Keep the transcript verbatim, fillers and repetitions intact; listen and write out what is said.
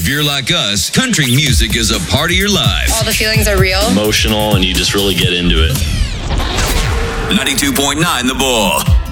If you're like us, country music is a part of your life. All the feelings are real. Emotional, and you just really get into it. ninety-two point nine The Bull.